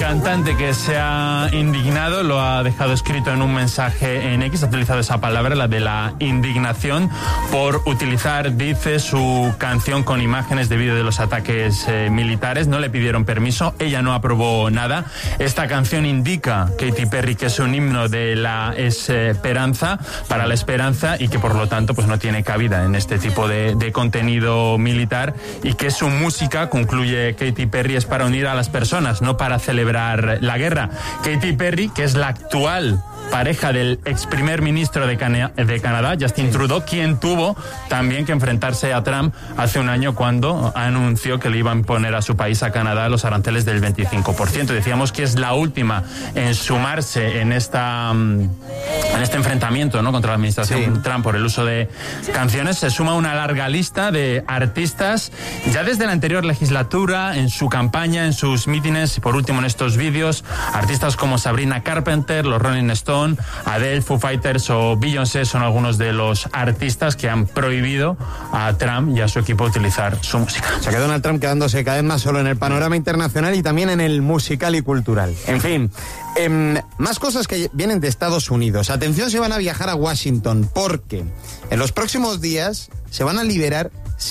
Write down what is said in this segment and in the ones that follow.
cantante que se ha indignado lo ha dejado escrito en un mensaje en X, ha utilizado esa palabra, la de la indignación, por utilizar, dice, su canción con imágenes de vídeo de los ataques militares. No le pidieron permiso, ella no aprobó nada. Esta canción indica, Katy Perry, que es un himno de la esperanza, para la esperanza, y que por lo tanto pues no tiene cabida en este tipo de contenido militar, y que su música, concluye Katy Perry, es para unir a las personas, no para celebrar la guerra. Katy Perry, que es la actual pareja del ex primer ministro de Canadá, Justin Trudeau, quien tuvo también que enfrentarse a Trump hace un año cuando anunció que le iba a imponer a su país, a Canadá, los aranceles del 25%. Decíamos que es la última en sumarse en este enfrentamiento, ¿no?, contra la administración Trump por el uso de canciones. Se suma una larga lista de artistas ya desde la anterior legislatura, en su campaña, en sus mítines y por último en estos vídeos. Artistas como Sabrina Carpenter, los Rolling Stones, Adele, Foo Fighters o Beyoncé son algunos de los artistas que han prohibido a Trump y a su equipo utilizar su música. Se quedó Donald Trump quedándose cada vez más solo en el panorama internacional y también en el musical y cultural. En fin, más cosas que vienen de Estados Unidos. Atención, se van a viajar a Washington porque en los próximos días se van a liberar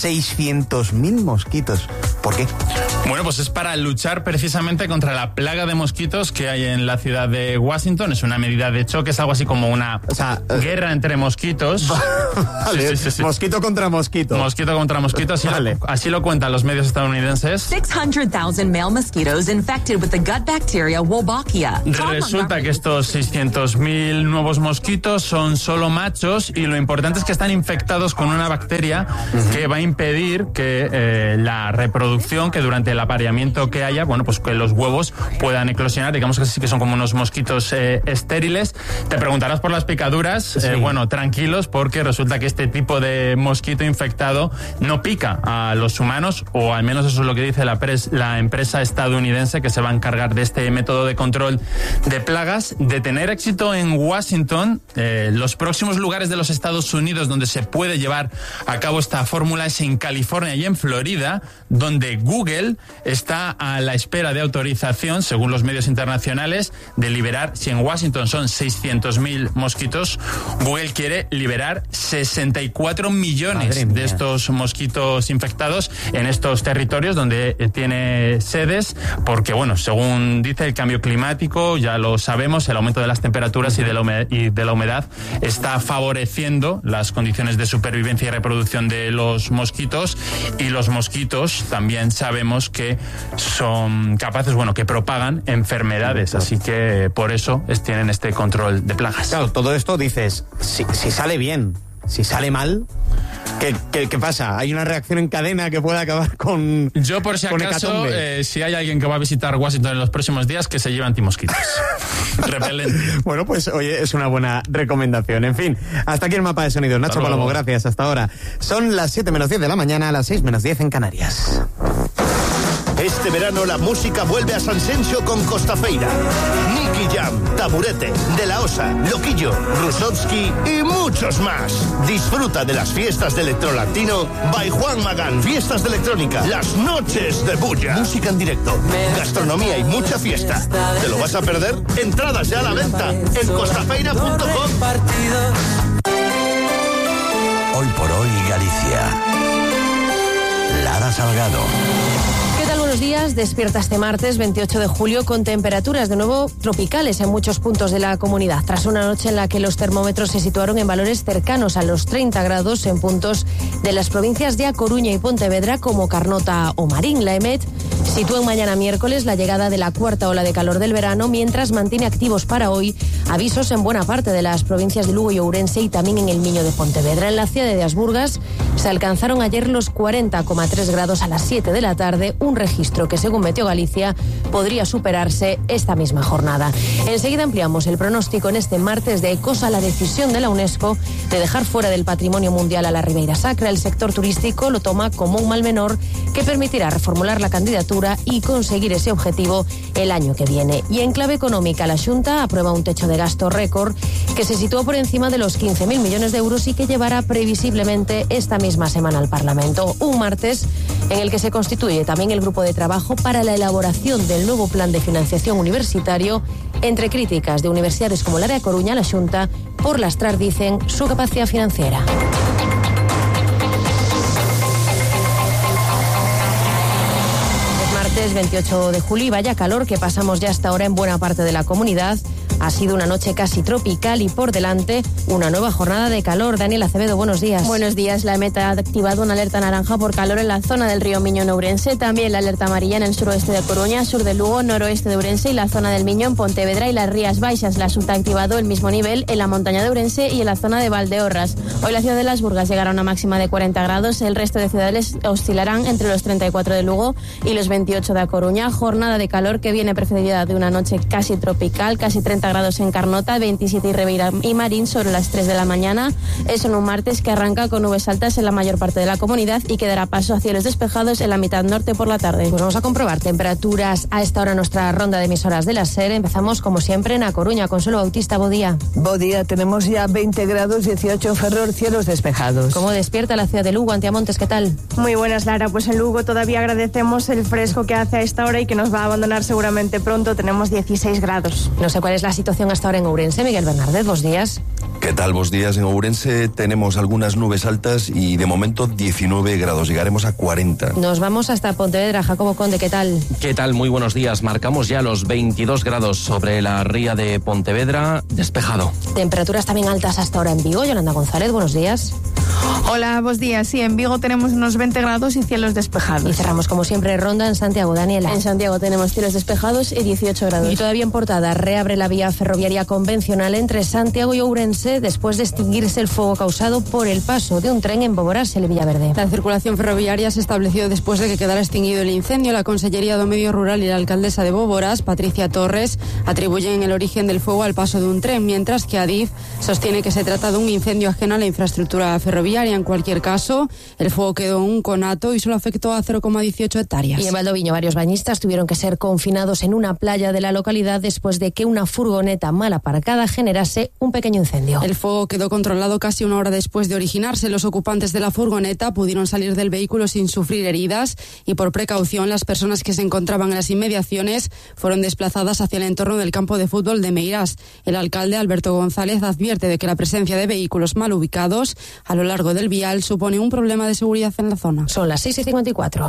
600.000 mosquitos. ¿Por qué? Bueno, pues es para luchar precisamente contra la plaga de mosquitos que hay en la ciudad de Washington. Es una medida de choque, es algo así como una guerra entre mosquitos. Vale, sí. Mosquito contra mosquito. Mosquito contra mosquito, así lo cuentan los medios estadounidenses. 600,000 male mosquitoes infected with the gut bacteria Wolbachia. Resulta que estos 600.000 nuevos mosquitos son solo machos y lo importante es que están infectados con una bacteria que va a impedir que la reproducción, que durante el apareamiento que haya, bueno, pues que los huevos puedan eclosionar. Digamos que sí que son como unos mosquitos estériles. Te preguntarás por las picaduras. Sí. Bueno, tranquilos, porque resulta que este tipo de mosquito infectado no pica a los humanos, o al menos eso es lo que dice la empresa estadounidense que se va a encargar de este método de control de plagas. De tener éxito en Washington, los próximos lugares de los Estados Unidos donde se puede llevar a cabo esta fórmula es en California y en Florida, donde Google está a la espera de autorización, según los medios internacionales, de liberar, si en Washington son 600.000 mosquitos, Google quiere liberar 64 millones de estos mosquitos infectados en estos territorios donde tiene sedes, porque, bueno, según dice el cambio climático, ya lo sabemos, el aumento de las temperaturas y de la humedad está favoreciendo las condiciones de supervivencia y reproducción de los mosquitos, y los mosquitos también sabemos que son capaces, que propagan enfermedades, así que por eso tienen este control de plagas. Claro, todo esto dices, si sale bien, si sale mal, ¿qué pasa? ¿Hay una reacción en cadena que pueda acabar con... Yo, por si acaso, si hay alguien que va a visitar Washington en los próximos días, que se lleve antimosquitos. Repelente. Bueno, pues oye, es una buena recomendación. En fin, hasta aquí el mapa de sonidos. Nacho Palomo, gracias. Hasta ahora. Son las 7:10 de la mañana, las 6:10 en Canarias. Este verano la música vuelve a San Sencio con Costafeira. Nicky Jam, Taburete, De La Osa, Loquillo, Rusovsky y muchos más. Disfruta de las fiestas de Electrolatino by Juan Magán. Fiestas de electrónica, las noches de bulla. Música en directo, gastronomía y mucha fiesta. ¿Te lo vas a perder? Entradas ya a la venta en costafeira.com. Hoy por hoy Galicia. Lara Salgado. ¿Qué tal? Buenos días. Despierta este martes 28 de julio con temperaturas de nuevo tropicales en muchos puntos de la comunidad. Tras una noche en la que los termómetros se situaron en valores cercanos a los 30 grados en puntos de las provincias de A Coruña y Pontevedra como Carnota o Marín. La EMET sitúa en mañana miércoles la llegada de la cuarta ola de calor del verano, mientras mantiene activos para hoy avisos en buena parte de las provincias de Lugo y Ourense y también en el Miño de Pontevedra. En la ciudad de Asburgas se alcanzaron ayer los 40,3 grados a las 7 de la tarde, un registro que según Meteo Galicia podría superarse esta misma jornada. Enseguida ampliamos el pronóstico en este martes de ecos a la decisión de la UNESCO de dejar fuera del patrimonio mundial a la Ribeira Sacra. El sector turístico lo toma como un mal menor que permitirá reformular la candidatura legislatura y conseguir ese objetivo el año que viene. Y en clave económica, la Xunta aprueba un techo de gasto récord que se situó por encima de los 15.000 millones de euros y que llevará previsiblemente esta misma semana al Parlamento. Un martes en el que se constituye también el grupo de trabajo para la elaboración del nuevo plan de financiación universitario, entre críticas de universidades como la de A Coruña, la Xunta por lastrar, dicen, su capacidad financiera. Es martes 28 de julio y vaya calor que pasamos ya hasta ahora en buena parte de la comunidad. Ha sido una noche casi tropical y por delante una nueva jornada de calor. Daniel Acevedo, buenos días. Buenos días. La EMET ha activado una alerta naranja por calor en la zona del río Miño en Ourense, también la alerta amarilla en el suroeste de Coruña, sur de Lugo, noroeste de Ourense y la zona del Miño en Pontevedra y las Rías Baixas. La Xunta ha activado el mismo nivel en la montaña de Ourense y en la zona de Valdeorras. Hoy la ciudad de Las Burgas llegará a una máxima de 40 grados, el resto de ciudades oscilarán entre los 34 de Lugo y los 28 de A Coruña. Jornada de calor que viene precedida de una noche casi tropical, casi 30 grados en Carnota, 27 en Ribeira y Marín sobre las 3 de la mañana. Eso en un martes que arranca con nubes altas en la mayor parte de la comunidad y que dará paso a cielos despejados en la mitad norte por la tarde. Pues vamos a comprobar temperaturas a esta hora nuestra ronda de emisoras de la SER. Empezamos como siempre en A Coruña. Consuelo Bautista, bo día. Bo día, tenemos ya 20 grados, 18 en Ferrol, cielos despejados. ¿Cómo despierta la ciudad de Lugo? Antiamontes, ¿qué tal? Muy buenas, Lara. Pues en Lugo todavía agradecemos el fresco que hace a esta hora y que nos va a abandonar seguramente pronto. Tenemos 16 grados. No sé cuál es la situación hasta ahora en Ourense. Miguel Bernardez, buenos días. ¿Qué tal? Buenos días. En Ourense tenemos algunas nubes altas y de momento 19 grados. Llegaremos a 40. Nos vamos hasta Pontevedra. Jacobo Conde, ¿qué tal? ¿Qué tal? Muy buenos días. Marcamos ya los 22 grados sobre la ría de Pontevedra. Despejado. Temperaturas también altas hasta ahora en Vigo. Yolanda González, buenos días. Hola, buenos días. Sí, en Vigo tenemos unos 20 grados y cielos despejados. Y cerramos como siempre ronda en Santiago. Daniela. En Santiago tenemos cielos despejados y 18 grados. Y todavía en Portada reabre la vía ferroviaria convencional entre Santiago y Ourense después de extinguirse el fuego causado por el paso de un tren en Boborás, el Villaverde. La circulación ferroviaria se estableció después de que quedara extinguido el incendio. La Consellería de Medio Rural y la alcaldesa de Boborás, Patricia Torres, atribuyen el origen del fuego al paso de un tren, mientras que Adif sostiene que se trata de un incendio ajeno a la infraestructura ferroviaria. En cualquier caso, el fuego quedó en un conato y solo afectó a 0,18 hectáreas. Y en Valdoviño varios bañistas tuvieron que ser confinados en una playa de la localidad después de que una furgoneta mal aparcada generase un pequeño incendio. El fuego quedó controlado casi una hora después de originarse. Los ocupantes de la furgoneta pudieron salir del vehículo sin sufrir heridas y por precaución las personas que se encontraban en las inmediaciones fueron desplazadas hacia el entorno del campo de fútbol de Meirás. El alcalde Alberto González advierte de que la presencia de vehículos mal ubicados a lo largo del vial supone un problema de seguridad en la zona. Son las 6:54.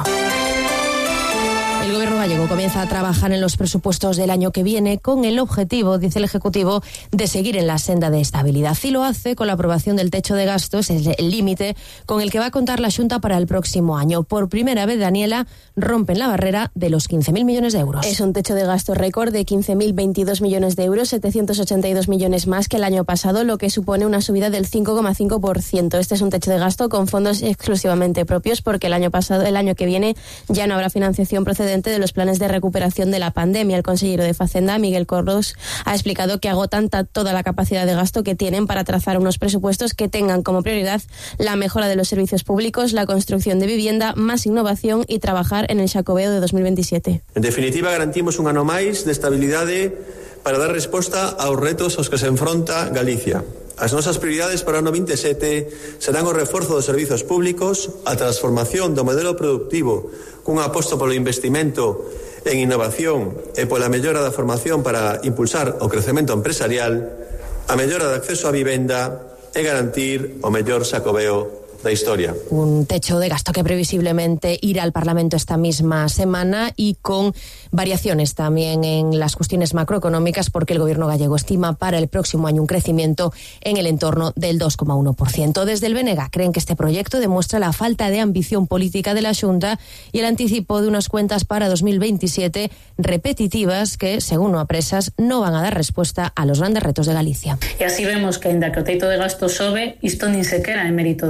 El Gobierno gallego comienza a trabajar en los presupuestos del año que viene con el objetivo, dice el Ejecutivo, de seguir en la senda de estabilidad. Y lo hace con la aprobación del techo de gastos, es el límite con el que va a contar la Xunta para el próximo año. Por primera vez, Daniela, rompen la barrera de los 15.000 millones de euros. Es un techo de gasto récord de 15.022 millones de euros, 782 millones más que el año pasado, lo que supone una subida del 5,5%. Este es un techo de gasto con fondos exclusivamente propios porque el año que viene ya no habrá financiación procedente de los planes de recuperación de la pandemia. El consejero de Facenda, Miguel Corros, ha explicado que agotan toda la capacidad de gasto que tienen para trazar unos presupuestos que tengan como prioridad la mejora de los servicios públicos, la construcción de vivienda, más innovación y trabajar en el Xacobeo de 2027. En definitiva, garantimos un ano máis de estabilidade para dar resposta aos retos aos que se enfronta Galicia. As nosas prioridades para o ano 27 serán o reforzo dos servizos públicos, a transformación do modelo productivo cun aposto polo investimento en innovación e pola mellora da formación para impulsar o crecemento empresarial, a mellora de acceso á vivenda e garantir o mellor Xacobeo da historia. Un techo de gasto que previsiblemente irá al Parlamento esta misma semana y con variaciones también en las cuestiones macroeconómicas porque el Gobierno gallego estima para el próximo año un crecimiento en el entorno del 2,1%. Desde el BNG creen que este proyecto demuestra la falta de ambición política de la Xunta y el anticipo de unas cuentas para 2027 repetitivas que, según no apresas, no van a dar respuesta a los grandes retos de Galicia. E así vemos que, ainda que o teito de gasto sobe, isto nin sequera é mérito da Xunta,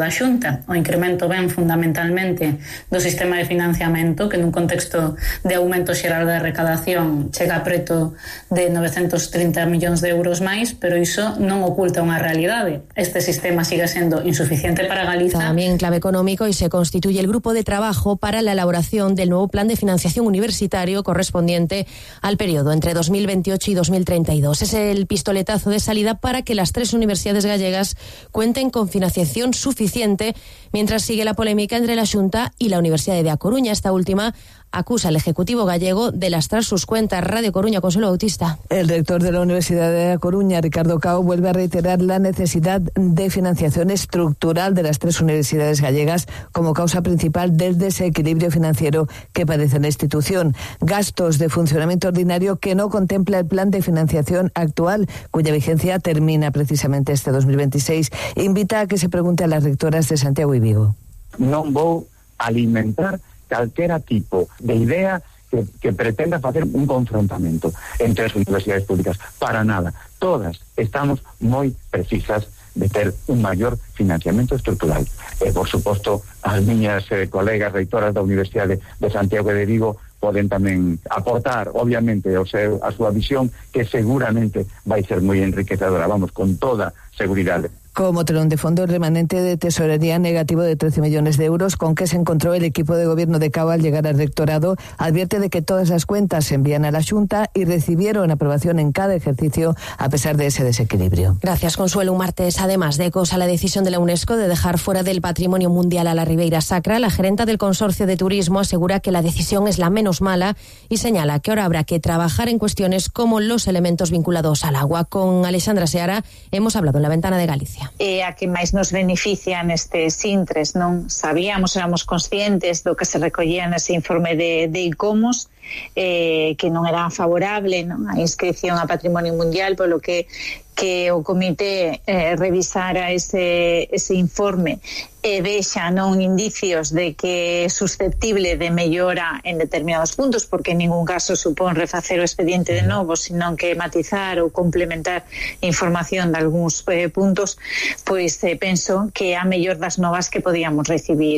conta. O incremento ven fundamentalmente do sistema de financiamento, que nun contexto de aumento xeral da recadación chega a preto de 930 millóns de euros máis, pero iso non oculta unha realidade. Este sistema sigue sendo insuficiente para Galiza. También en clave económico, y se constituye el grupo de trabajo para la elaboración del nuevo plan de financiación universitario correspondiente al periodo entre 2028 y 2032. Es el pistoletazo de salida para que las 3 universidades gallegas cuenten con financiación suficiente, mientras sigue la polémica entre la Xunta y la Universidad de A Coruña. Esta última acusa al Ejecutivo gallego de lastrar sus cuentas. Radio Coruña, Consuelo Bautista. El rector de la Universidad de A Coruña, Ricardo Cao, vuelve a reiterar la necesidad de financiación estructural de las 3 universidades gallegas como causa principal del desequilibrio financiero que padece la institución. Gastos de funcionamiento ordinario que no contempla el plan de financiación actual, cuya vigencia termina precisamente este 2026. Invita a que se pregunte a las rectoras de Santiago y Vigo. Non vou alimentar calquera tipo de idea que pretenda facer un confrontamento entre as universidades públicas. Para nada. Todas estamos moi precisas de ter un maior financiamento estrutural. Por suposto, as miñas colegas reitoras da Universidade de Santiago e de Vigo poden tamén aportar, obviamente, a súa visión, que seguramente vai ser moi enriquecedora, vamos, con toda seguridade. Como telón de fondo, el remanente de tesorería negativo de 13 millones de euros con que se encontró el equipo de gobierno de Cao al llegar al rectorado, advierte de que todas las cuentas se envían a la Xunta y recibieron aprobación en cada ejercicio a pesar de ese desequilibrio. Gracias, Consuelo. Un martes, además de ecos a la decisión de la UNESCO de dejar fuera del patrimonio mundial a la Ribeira Sacra, la gerenta del Consorcio de Turismo asegura que la decisión es la menos mala y señala que ahora habrá que trabajar en cuestiones como los elementos vinculados al agua. Con Alexandra Seara hemos hablado en La Ventana de Galicia. A que máis nos benefician estes intres, non? Sabíamos, éramos conscientes do que se recollía nese informe de ICOMOS, que non era favorable, non, a inscripción a Patrimonio Mundial, polo que o comité revisara ese informe e vexa non indicios de que é susceptible de mellora en determinados puntos, porque en ningún caso supón refacer o expediente de novo, senón que matizar ou complementar información de algúns puntos, pois penso que é a mellor das novas que podíamos recibir.